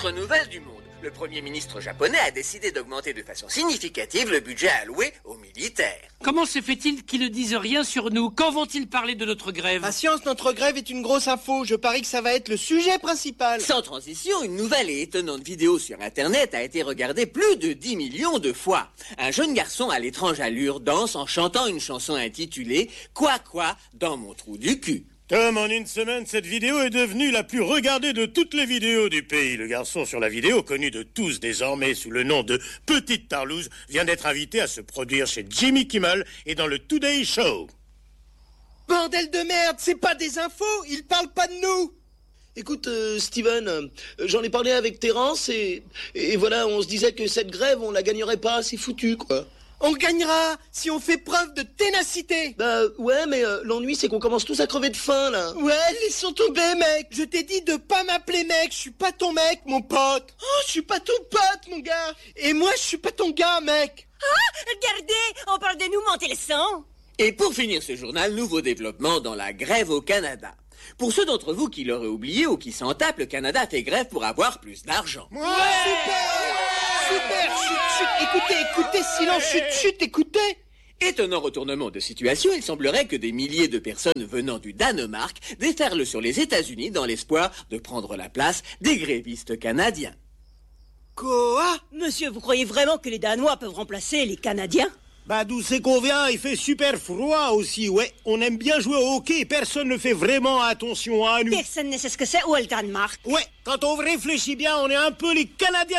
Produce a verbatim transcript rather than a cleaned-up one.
Autre nouvelle du monde. Le Premier ministre japonais a décidé d'augmenter de façon significative le budget alloué aux militaires. Comment se fait-il qu'ils ne disent rien sur nous? Quand vont-ils parler de notre grève? Patience, notre grève est une grosse info. Je parie que ça va être le sujet principal. Sans transition, une nouvelle et étonnante vidéo sur Internet a été regardée plus de dix millions de fois. Un jeune garçon à l'étrange allure danse en chantant une chanson intitulée « Quoi quoi dans mon trou du cul ». Tom, en une semaine, cette vidéo est devenue la plus regardée de toutes les vidéos du pays. Le garçon sur la vidéo, connu de tous désormais sous le nom de Petite Tarlouse, vient d'être invité à se produire chez Jimmy Kimmel et dans le Today Show. Bordel de merde, c'est pas des infos, ils parlent pas de nous. Écoute, euh, Steven, euh, j'en ai parlé avec Terence et, et voilà, on se disait que cette grève, on la gagnerait pas, c'est foutu, quoi. On gagnera si on fait preuve de ténacité. Bah ouais, mais euh, l'ennui c'est qu'on commence tous à crever de faim là. Ouais, laissons tomber mec. Je t'ai dit de pas m'appeler mec, je suis pas ton mec mon pote. Oh, je suis pas ton pote mon gars. Et moi je suis pas ton gars mec. Ah, regardez, on parle de nous monter le sang. Et pour finir ce journal, nouveau développement dans la grève au Canada. Pour ceux d'entre vous qui l'auraient oublié ou qui s'en tapent, le Canada fait grève pour avoir plus d'argent. Ouais, super. Super, chut, chut, écoutez, écoutez, silence, chut, chut, écoutez. Étonnant retournement de situation, il semblerait que des milliers de personnes venant du Danemark déferlent sur les États-Unis dans l'espoir de prendre la place des grévistes canadiens. Quoi? Monsieur, vous croyez vraiment que les Danois peuvent remplacer les Canadiens? Bah d'où c'est qu'on vient, il fait super froid aussi, ouais. On aime bien jouer au hockey, personne ne fait vraiment attention à nous. Personne ne sait ce que c'est ou le Danemark. Ouais, quand on réfléchit bien, on est un peu les Canadiens